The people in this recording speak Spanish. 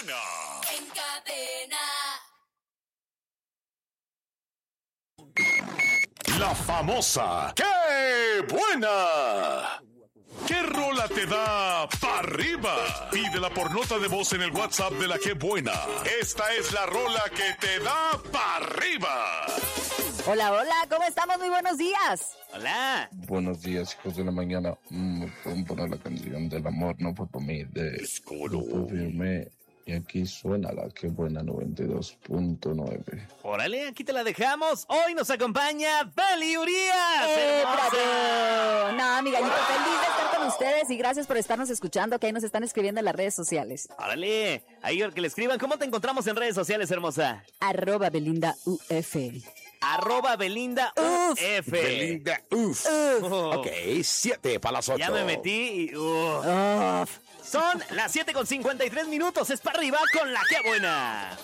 buena! En cadena. La famosa ¡Qué buena! ¿Qué rola te da pa' arriba? Pídela por nota de voz en el WhatsApp de la Qué Buena. Esta es la rola que te da pa' arriba. Hola, hola, ¿cómo estamos? Muy buenos días. Hola. Buenos días, hijos de la mañana. Me pueden poner la canción del amor, no fue por mí, de Grupo Firme. Y aquí suena la Qué Buena 92.9. Órale, aquí te la dejamos. Hoy nos acompaña Beli Urias. ¡Bravo! No, mi gallito, feliz de estar con ustedes y gracias por estarnos escuchando, que ahí nos están escribiendo en las redes sociales. Órale, ahí que le escriban. ¿Cómo te encontramos en redes sociales, hermosa? @BelindaUF. @Belinda UF. Belinda Uf. Ok, 7 para las 8. Ya me metí y... Son las 7:53. Es para arriba con la Qué Buena.